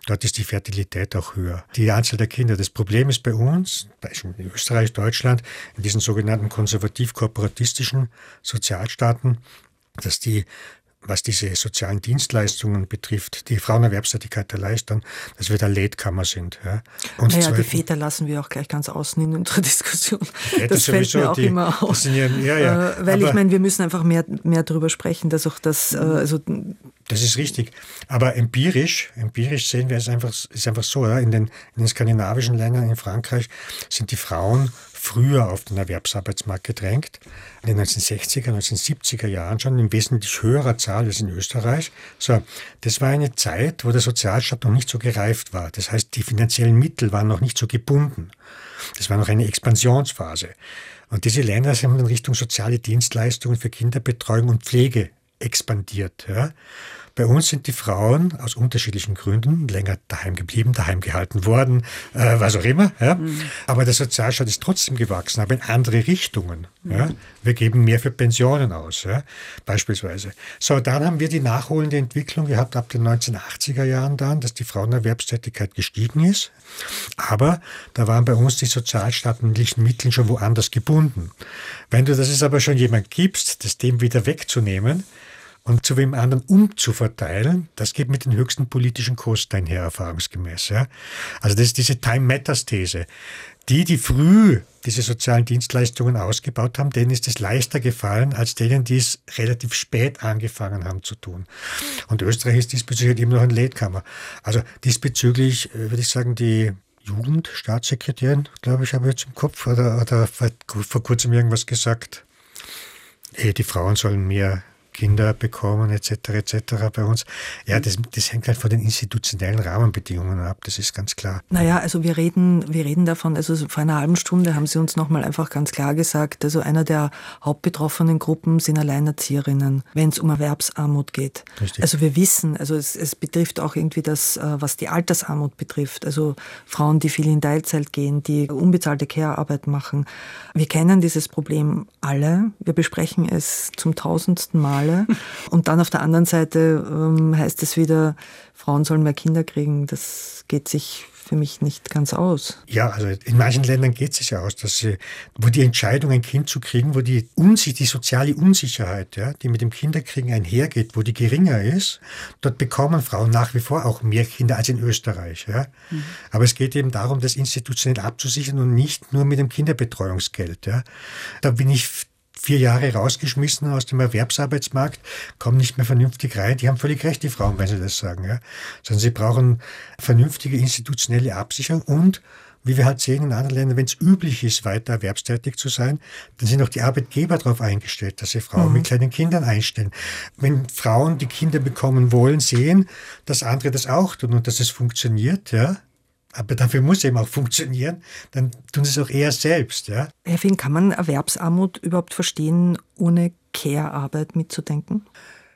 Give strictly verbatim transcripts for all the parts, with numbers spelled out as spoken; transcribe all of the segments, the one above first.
Dort ist die Fertilität auch höher. Die Anzahl der Kinder. Das Problem ist bei uns, in Österreich, Deutschland, in diesen sogenannten konservativ-korporatistischen Sozialstaaten, dass die, was diese sozialen Dienstleistungen betrifft, die Frauenerwerbstätigkeit erleichtern, dass wir da Latecomer sind. Ja. Und naja, die Väter lassen wir auch gleich ganz außen in unserer Diskussion. Ja, das fällt mir auch die, immer auf. Ja, ja, äh, weil ich meine, wir müssen einfach mehr, mehr darüber sprechen, dass auch das... Äh, also das ist richtig. Aber empirisch, empirisch sehen wir es einfach, ist einfach so, ja, in den, in den skandinavischen Ländern, in Frankreich, sind die Frauen früher auf den Erwerbsarbeitsmarkt gedrängt. In den neunzehnhundertsechziger, neunzehnhundertsiebziger Jahren schon in wesentlich höherer Zahl als in Österreich. So, das war eine Zeit, wo der Sozialstaat noch nicht so gereift war. Das heißt, die finanziellen Mittel waren noch nicht so gebunden. Das war noch eine Expansionsphase. Und diese Länder sind in Richtung soziale Dienstleistungen für Kinderbetreuung und Pflege expandiert. Ja. Bei uns sind die Frauen aus unterschiedlichen Gründen länger daheim geblieben, daheim gehalten worden, äh, was auch immer. Ja. Mhm. Aber der Sozialstaat ist trotzdem gewachsen, aber in andere Richtungen. Mhm. Ja. Wir geben mehr für Pensionen aus, ja, beispielsweise. So, dann haben wir die nachholende Entwicklung gehabt ab den neunzehnhundertachtziger Jahren dann, dass die Frauenerwerbstätigkeit gestiegen ist. Aber da waren bei uns die sozialstaatlichen Mittel schon woanders gebunden. Wenn du das jetzt aber schon jemand gibst, das dem wieder wegzunehmen, und zu wem anderen umzuverteilen, das geht mit den höchsten politischen Kosten einher, erfahrungsgemäß. Ja? Also das ist diese Time-Matters-These. Die, die früh diese sozialen Dienstleistungen ausgebaut haben, denen ist es leichter gefallen, als denen, die es relativ spät angefangen haben zu tun. Und Österreich ist diesbezüglich immer noch ein Latecomer. Also diesbezüglich würde ich sagen, die Jugendstaatssekretärin, glaube ich, habe ich jetzt im Kopf, oder, oder vor kurzem irgendwas gesagt, die Frauen sollen mehr Kinder bekommen, et cetera, et cetera bei uns. Ja, das, das hängt halt von den institutionellen Rahmenbedingungen ab, das ist ganz klar. Naja, also wir reden, wir reden davon, also vor einer halben Stunde haben Sie uns nochmal einfach ganz klar gesagt, also einer der hauptbetroffenen Gruppen sind Alleinerzieherinnen, wenn es um Erwerbsarmut geht. Richtig. Also wir wissen, also es, es betrifft auch irgendwie das, was die Altersarmut betrifft, also Frauen, die viel in Teilzeit gehen, die unbezahlte Care-Arbeit machen. Wir kennen dieses Problem alle, wir besprechen es zum tausendsten Mal. Und dann auf der anderen Seite ähm, heißt es wieder, Frauen sollen mehr Kinder kriegen. Das geht sich für mich nicht ganz aus. Ja, also in manchen Ländern geht es sich ja aus, dass sie, wo die Entscheidung, ein Kind zu kriegen, wo die, Unsi- die soziale Unsicherheit, ja, die mit dem Kinderkriegen einhergeht, wo die geringer ist, dort bekommen Frauen nach wie vor auch mehr Kinder als in Österreich. Ja. Mhm. Aber es geht eben darum, das institutionell abzusichern und nicht nur mit dem Kinderbetreuungsgeld. Ja. Da bin ich vier Jahre rausgeschmissen aus dem Erwerbsarbeitsmarkt, kommen nicht mehr vernünftig rein. Die haben völlig recht, die Frauen, wenn sie das sagen. Ja. Sondern sie brauchen vernünftige institutionelle Absicherung und, wie wir halt sehen in anderen Ländern, wenn es üblich ist, weiter erwerbstätig zu sein, dann sind auch die Arbeitgeber darauf eingestellt, dass sie Frauen mhm. mit kleinen Kindern einstellen. Wenn Frauen, die Kinder bekommen wollen, sehen, dass andere das auch tun und dass es funktioniert, ja, aber dafür muss es eben auch funktionieren, dann tun sie es auch eher selbst. Ja. Herr Fink, kann man Erwerbsarmut überhaupt verstehen, ohne Care-Arbeit mitzudenken?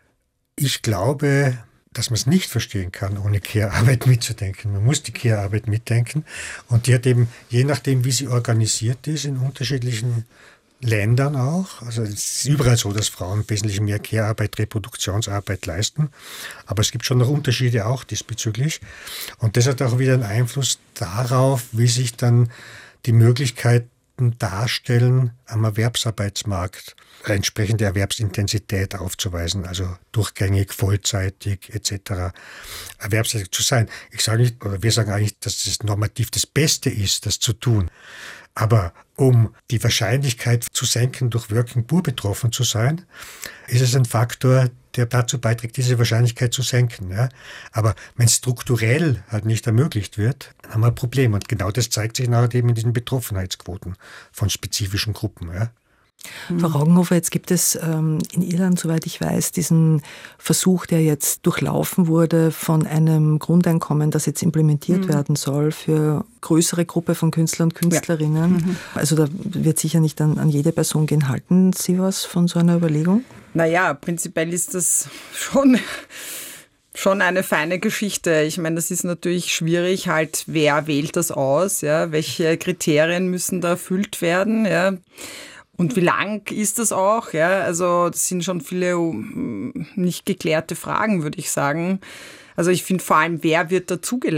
Ich glaube, dass man es nicht verstehen kann, ohne Care-Arbeit mitzudenken. Man muss die Care-Arbeit mitdenken und die hat eben, je nachdem, wie sie organisiert ist, in unterschiedlichen Ländern auch. Also es ist überall so, dass Frauen wesentlich mehr Care-Arbeit, Reproduktionsarbeit leisten. Aber es gibt schon noch Unterschiede auch diesbezüglich. Und das hat auch wieder einen Einfluss darauf, wie sich dann die Möglichkeiten darstellen, am Erwerbsarbeitsmarkt entsprechende Erwerbsintensität aufzuweisen, also durchgängig, vollzeitig et cetera erwerbstätig zu sein. Ich sage nicht, oder wir sagen eigentlich, dass das normativ das Beste ist, das zu tun. Aber um die Wahrscheinlichkeit zu senken, durch Working Poor betroffen zu sein, ist es ein Faktor, der dazu beiträgt, diese Wahrscheinlichkeit zu senken. Ja. Aber wenn es strukturell halt nicht ermöglicht wird, dann haben wir ein Problem. Und genau das zeigt sich nachher eben in diesen Betroffenheitsquoten von spezifischen Gruppen. Ja. Frau Roggenhofer, jetzt gibt es ähm, in Irland, soweit ich weiß, diesen Versuch, der jetzt durchlaufen wurde von einem Grundeinkommen, das jetzt implementiert mhm. werden soll für größere Gruppe von Künstlern und Künstlerinnen. Ja. Mhm. Also da wird sicher nicht an, an jede Person gehen. Halten Sie was von so einer Überlegung? Naja, prinzipiell ist das schon... Schon eine feine Geschichte. Ich meine, das ist natürlich schwierig, halt, wer wählt das aus, ja? Welche Kriterien müssen da erfüllt werden, ja? Und wie lang ist das auch? Ja, also das sind schon viele nicht geklärte Fragen, würde ich sagen. Also ich finde vor allem, wer wird dazugelassen?